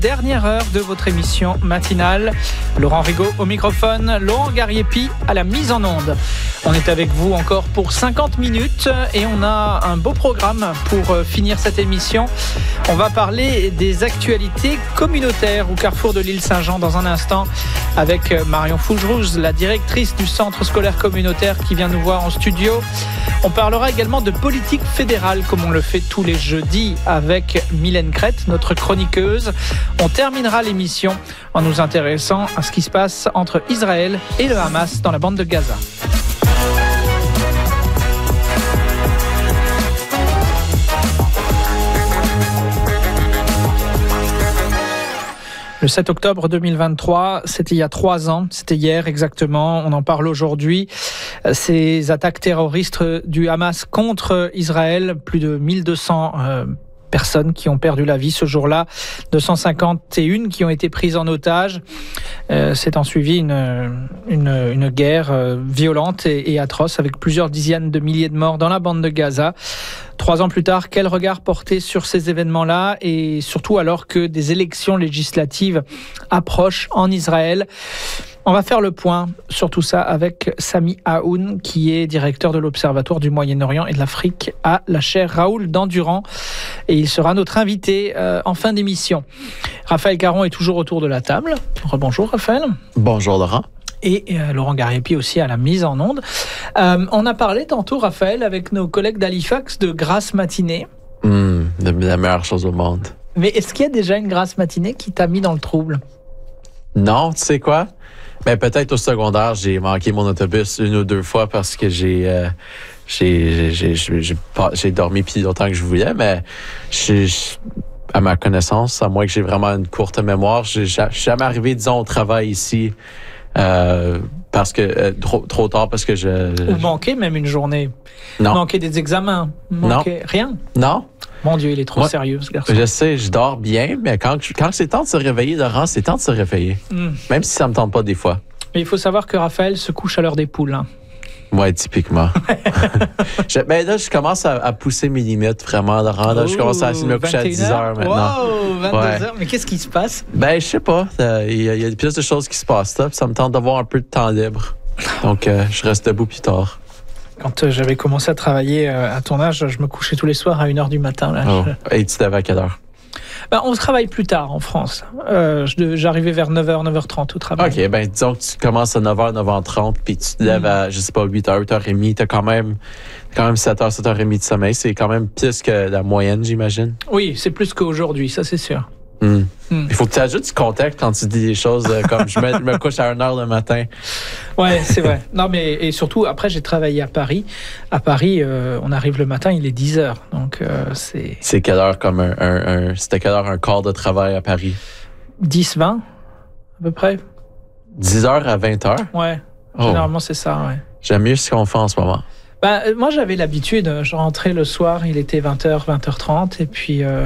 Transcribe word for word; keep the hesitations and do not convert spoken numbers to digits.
Dernière heure de votre émission matinale. Laurent Rigaud au microphone, Laurent Gariepi à la mise en onde. On est avec vous encore pour cinquante minutes et on a un beau programme pour finir cette émission. On va parler des actualités communautaires au carrefour de l'île Saint-Jean dans un instant avec Marion Fougerouz, la directrice du centre scolaire communautaire qui vient nous voir en studio. On parlera également de politique fédérale comme on le fait tous les jeudis avec Mylène Crête, notre chroniqueuse. On terminera l'émission en nous intéressant à ce qui se passe entre Israël et le Hamas dans la bande de Gaza. Le sept octobre deux mille vingt-trois, c'était il y a trois ans, c'était hier exactement, on en parle aujourd'hui. Ces attaques terroristes du Hamas contre Israël, plus de mille deux cents euh, personnes qui ont perdu la vie ce jour-là, deux cent cinquante et une qui ont été prises en otage. Euh, c'est en suivi une, une, une guerre euh, violente et, et atroce avec plusieurs dizaines de milliers de morts dans la bande de Gaza. Trois ans plus tard, quel regard porter sur ces événements-là et surtout alors que des élections législatives approchent en Israël? On va faire le point sur tout ça avec Sami Aoun, qui est directeur de l'Observatoire du Moyen-Orient et de l'Afrique à la chaire Raoul d'Endurant. Et il sera notre invité euh, en fin d'émission. Raphaël Caron est toujours autour de la table. Rebonjour Raphaël. Bonjour Laurent. Et euh, Laurent Gariepi aussi à la mise en onde. Euh, on a parlé tantôt, Raphaël, avec nos collègues d'Halifax de grasse matinée. Mmh, la meilleure chose au monde. Mais est-ce qu'il y a déjà une grasse matinée qui t'a mis dans le trouble? Non, tu sais quoi? Mais peut-être au secondaire, j'ai manqué mon autobus une ou deux fois parce que j'ai euh, j'ai, j'ai, j'ai, j'ai, pas, j'ai dormi plus longtemps que je voulais, mais j'ai, à ma connaissance, à moins que j'ai vraiment une courte mémoire, je suis jamais arrivé, disons, au travail ici euh, parce que euh, trop, trop tard parce que je... Ou manquer même une journée. Non. Manquer des examens. Manquer... Non. Rien? Non. Mon Dieu, il est trop Moi, sérieux, ce garçon. Je sais, je dors bien, mais quand, quand c'est temps de se réveiller, Laurent, c'est temps de se réveiller. Mm. Même si ça me tente pas des fois. Mais il faut savoir que Raphaël se couche à l'heure des poules. Hein. Ouais, typiquement. je, ben là, je commence à, à pousser mes limites, vraiment, Laurent. Là, oh, je commence à essayer de me coucher à dix heures maintenant. Wow, vingt-deux ouais. heures. Mais qu'est-ce qui se passe? Ben, je sais pas. Il euh, y, y a plus de choses qui se passent là. Ça me tente d'avoir un peu de temps libre. Donc, euh, je reste debout plus tard. Quand euh, j'avais commencé à travailler euh, à ton âge, je me couchais tous les soirs à une heure du matin. Là. Oh. Je... Et tu te lèves à quelle heure? Ben, on travaille plus tard en France. Euh, je, j'arrivais vers neuf heures, neuf heures trente au travail. OK, ben disons que tu commences à neuf heures, neuf heures trente, puis tu te lèves mm. à, je sais pas, huit heures, huit heures trente. T'as quand même, quand même sept heures, sept heures trente de sommeil. C'est quand même plus que la moyenne, j'imagine. Oui, c'est plus qu'aujourd'hui, ça c'est sûr. Mm. Mm. Il faut que tu ajoutes du contexte quand tu dis des choses euh, comme je me, je me couche à une heure le matin. Ouais, c'est vrai. Non, mais et surtout, après, j'ai travaillé à Paris. À Paris, euh, on arrive le matin, il est dix heures. Donc, euh, c'est... C'est quelle heure comme un, un, un... C'était quelle heure un quart de travail à Paris? dix, vingt, à peu près. dix heures à vingt heures? Ouais. Oh. Généralement, c'est ça, ouais. J'aime mieux ce qu'on fait en ce moment. Ben, moi, j'avais l'habitude. Je rentrais le soir, il était vingt heures, vingt heures trente. Et puis... Euh